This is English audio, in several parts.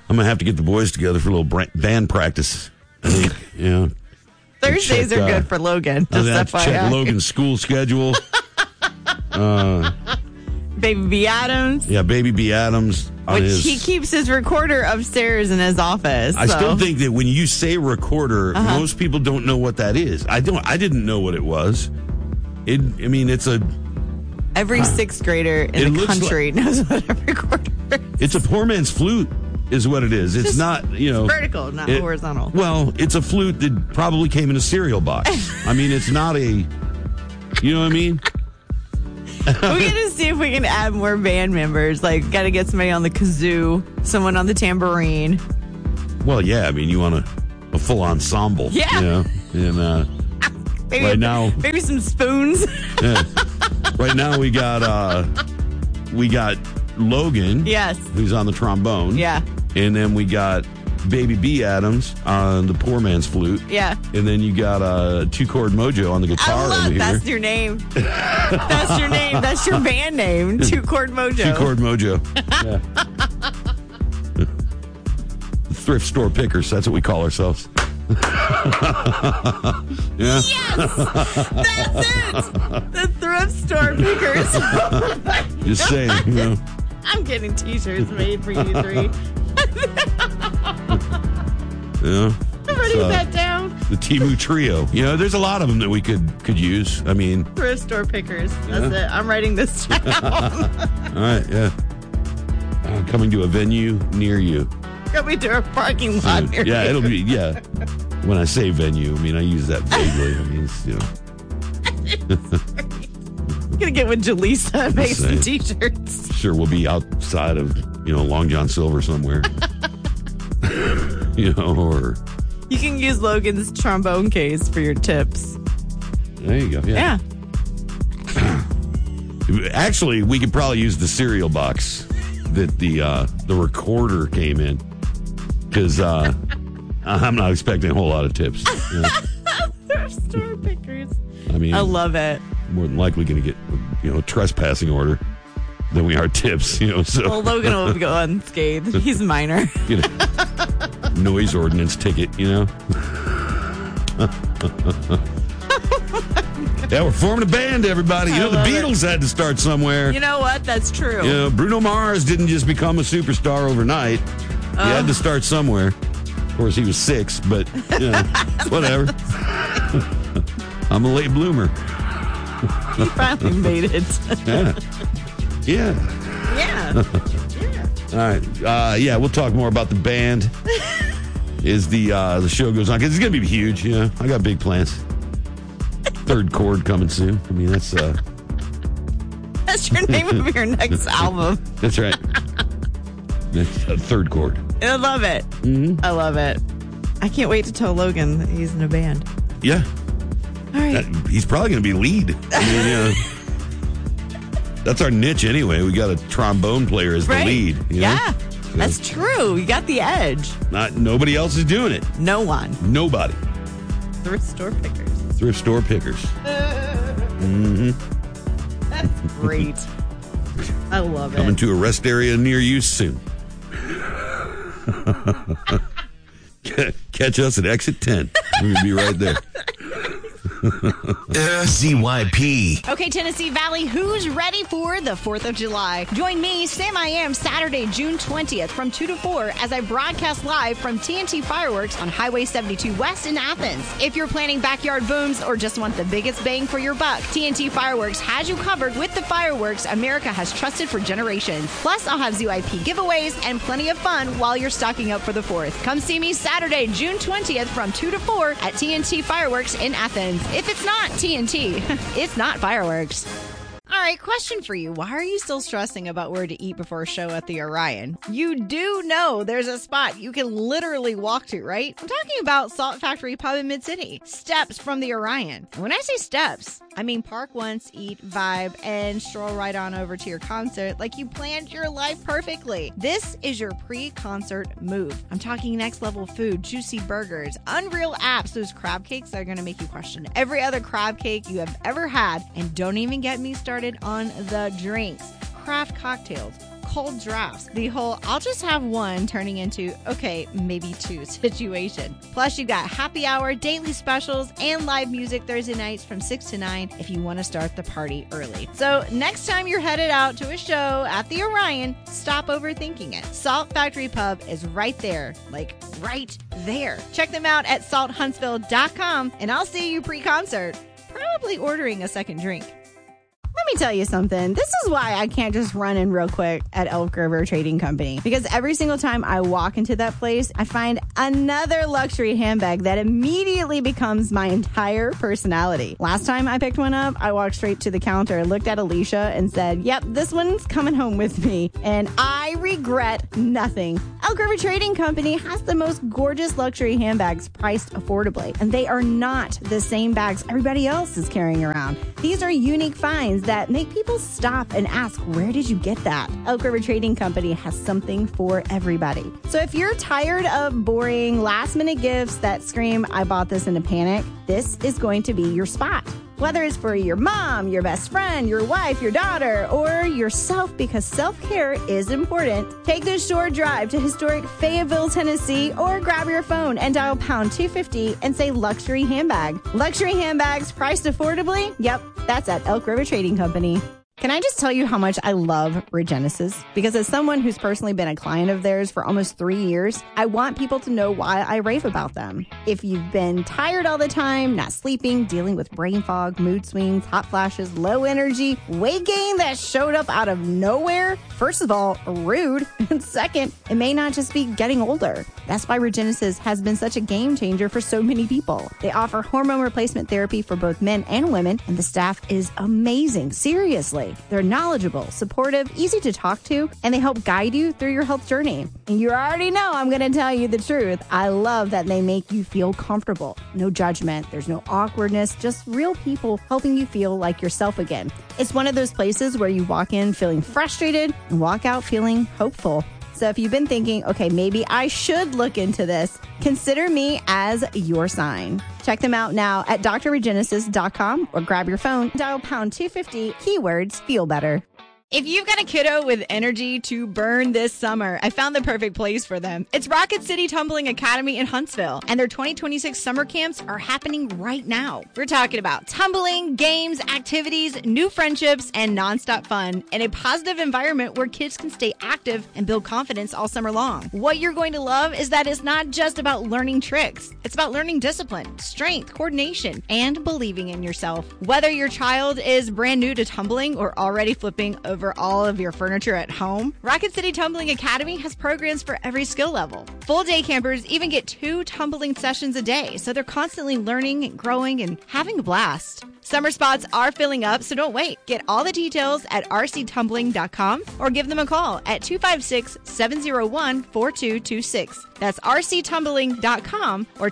I'm going to have to get the boys together for a little band practice. I think, yeah. Thursdays are good for Logan. Just have to check Logan's school schedule. Baby B. Adams. Yeah, Baby B. Adams. Which he keeps his recorder upstairs in his office. I still think that when you say recorder, most people don't know what that is. I didn't know what it was. It's a... Every sixth grader in the country knows what a recorder is. It's a poor man's flute, is what it is. It's not, It's vertical, not horizontal. Well, it's a flute that probably came in a cereal box. It's not a... You know what I mean? We're going to see if we can add more band members. Like, got to get somebody on the kazoo, someone on the tambourine. Well, yeah. You want a full ensemble. Yeah. And maybe, right now... Maybe some spoons. Yeah. Right now we got Logan. Yes. Who's on the trombone. Yeah. And then we got Baby B. Adams on the poor man's flute. Yeah. And then you got Two-Chord Mojo on the guitar over here. That's your name. That's your name. That's your band name. Two-Chord Mojo. Two-Chord Mojo. Yeah. Thrift store pickers. That's what we call ourselves. Yeah. Yes! That's it! The thrift store pickers. Just saying. I'm getting t-shirts made for you three. Yeah. I'm writing that down. The Timu Trio. There's a lot of them that we could use. Thrift store pickers. That's it. I'm writing this down. All right, yeah. Coming to a venue near you. Coming to a parking lot near you. Yeah, it'll be, yeah. When I say venue, I use that vaguely. Gonna get with Jaleesa and make some t-shirts. Sure, we'll be outside of, Long John Silver somewhere. Or... You can use Logan's trombone case for your tips. There you go. Yeah. Actually, we could probably use the cereal box that the recorder came in. Because I'm not expecting a whole lot of tips. Thrift store pickers. I love it. More than likely going to get, a trespassing order than we are tips, so. Well, Logan will go unscathed. He's minor. Get a noise ordinance ticket, Yeah, we're forming a band, everybody. The Beatles had to start somewhere. You know what? That's true. Bruno Mars didn't just become a superstar overnight. He had to start somewhere. Of course, he was 6, but whatever. I'm a late bloomer. You finally made it. Yeah. All right. We'll talk more about the band as the show goes on, because it's going to be huge. I got big plans. Third Chord coming soon. That's your name of your next album. That's right. That's Third Chord. I love it. Mm-hmm. I love it. I can't wait to tell Logan that he's in a band. Yeah. All right. He's probably going to be lead. That's our niche anyway. We got a trombone player as the lead. Yeah. That's true. You got the edge. Nobody else is doing it. No one. Nobody. Thrift store pickers. Thrift store pickers. That's great. I love Coming to a rest area near you soon. Catch us at exit 10. We're going to be right there. CYP. Okay, Tennessee Valley, who's ready for the 4th of July? Join me, Sam I Am, Saturday, June 20th from 2 to 4 as I broadcast live from TNT Fireworks on Highway 72 West in Athens. If you're planning backyard booms or just want the biggest bang for your buck, TNT Fireworks has you covered with the fireworks America has trusted for generations. Plus, I'll have ZYP giveaways and plenty of fun while you're stocking up for the 4th. Come see me Saturday, June 20th from 2 to 4 at TNT Fireworks in Athens. If it's not TNT, it's not fireworks. All right, question for you. Why are you still stressing about where to eat before a show at the Orion? You do know there's a spot you can literally walk to, right? I'm talking about Salt Factory Pub in Mid-City. Steps from the Orion. And when I say steps, I mean park once, eat, vibe, and stroll right on over to your concert like you planned your life perfectly. This is your pre-concert move. I'm talking next level food, juicy burgers, unreal apps, those crab cakes that are going to make you question every other crab cake you have ever had, and don't even get me started on the drinks. Craft cocktails, cold drafts. The whole I'll just have one turning into, okay, maybe two situation. Plus, you got happy hour, daily specials, and live music Thursday nights from 6 to 9 if you want to start the party early. So next time you're headed out to a show at the Orion, stop overthinking it. Salt Factory Pub is right there, like right there. Check them out at salthuntsville.com, and I'll see you pre-concert, probably ordering a second drink. Let me tell you something. This is why I can't just run in real quick at Elk River Trading Company. Because every single time I walk into that place, I find another luxury handbag that immediately becomes my entire personality. Last time I picked one up, I walked straight to the counter, looked at Alicia, and said, yep, this one's coming home with me. And I regret nothing. Elk River Trading Company has the most gorgeous luxury handbags priced affordably. And they are not the same bags everybody else is carrying around. These are unique finds that make people stop and ask, where did you get that? Elk River Trading Company has something for everybody. So if you're tired of boring last-minute gifts that scream, I bought this in a panic, this is going to be your spot. Whether it's for your mom, your best friend, your wife, your daughter, or yourself, because self-care is important, take this short drive to historic Fayetteville, Tennessee, or grab your phone and dial pound 250 and say luxury handbag. Luxury handbags priced affordably? Yep, that's at Elk River Trading Company. Can I just tell you how much I love Regenesis? Because as someone who's personally been a client of theirs for almost 3 years, I want people to know why I rave about them. If you've been tired all the time, not sleeping, dealing with brain fog, mood swings, hot flashes, low energy, weight gain that showed up out of nowhere, first of all, rude. And second, it may not just be getting older. That's why Regenesis has been such a game changer for so many people. They offer hormone replacement therapy for both men and women, and the staff is amazing. Seriously. They're knowledgeable, supportive, easy to talk to, and they help guide you through your health journey. And you already know I'm going to tell you the truth. I love that they make you feel comfortable. No judgment. There's no awkwardness. Just real people helping you feel like yourself again. It's one of those places where you walk in feeling frustrated and walk out feeling hopeful. So if you've been thinking, okay, maybe I should look into this, consider me as your sign. Check them out now at drregenesis.com or grab your phone, dial pound 250, keywords feel better. If you've got a kiddo with energy to burn this summer, I found the perfect place for them. It's Rocket City Tumbling Academy in Huntsville, and their 2026 summer camps are happening right now. We're talking about tumbling, games, activities, new friendships, and nonstop fun in a positive environment where kids can stay active and build confidence all summer long. What you're going to love is that it's not just about learning tricks. It's about learning discipline, strength, coordination, and believing in yourself. Whether your child is brand new to tumbling or already flipping over all of your furniture at home, Rocket City Tumbling Academy has programs for every skill level. Full day campers even get 2 tumbling sessions a day, so they're constantly learning and growing and having a blast. Summer spots are filling up, so don't wait. Get all the details at rctumbling.com or give them a call at 256-701-4226. That's rctumbling.com or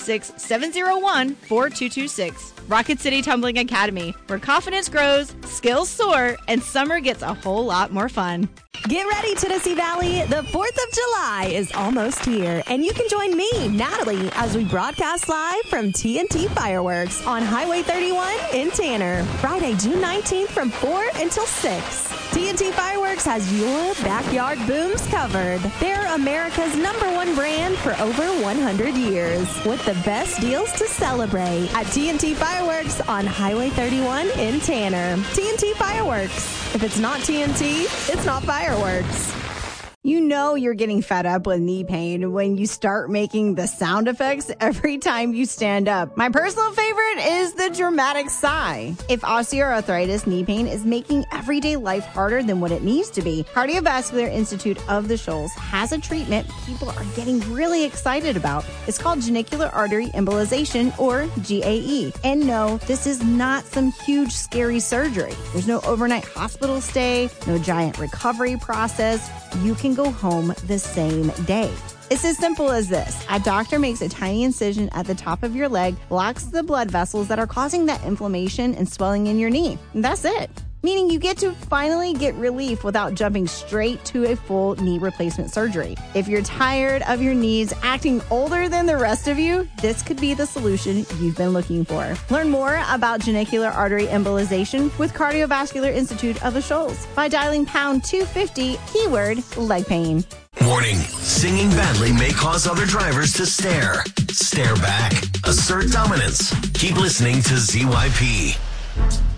256-701-4226. Rocket City Tumbling Academy, where confidence grows, skills soar, and summer gets a whole lot more fun. Get ready, Tennessee Valley. The 4th of July is almost here, and you can join me, Natalie, as we broadcast live from TNT Fireworks on Highway 31 in Tanner, Friday, June 19th from 4 until 6. TNT Fireworks has your backyard booms covered. They're America's #1 brand for over 100 years, with the best deals to celebrate at TNT Fireworks on Highway 31 in Tanner. TNT Fireworks. If it's not TNT, it's not fireworks. You know you're getting fed up with knee pain when you start making the sound effects every time you stand up. My personal favorite is the dramatic sigh. If osteoarthritis knee pain is making everyday life harder than what it needs to be, Cardiovascular Institute of the Shoals has a treatment people are getting really excited about. It's called genicular artery embolization, or GAE. And no, this is not some huge scary surgery. There's no overnight hospital stay, no giant recovery process. You can go home the same day. It's as simple as this. A doctor makes a tiny incision at the top of your leg, blocks the blood vessels that are causing that inflammation and swelling in your knee. And that's it. meaning you get to finally get relief without jumping straight to a full knee replacement surgery. If you're tired of your knees acting older than the rest of you, this could be the solution you've been looking for. Learn more about genicular artery embolization with Cardiovascular Institute of the Shoals by dialing pound 250, keyword leg pain. Warning, singing badly may cause other drivers to stare. Stare back. Assert dominance. Keep listening to ZYP.